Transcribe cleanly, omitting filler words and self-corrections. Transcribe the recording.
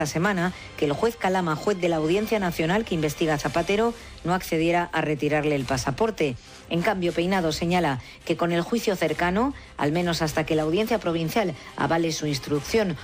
semana que el juez Calama, juez de la Audiencia Nacional que investiga a Zapatero, no accediera a retirarle el pasaporte. En cambio, Peinado señala que con el juicio cercano, al menos hasta que la Audiencia Provincial avale su instrucción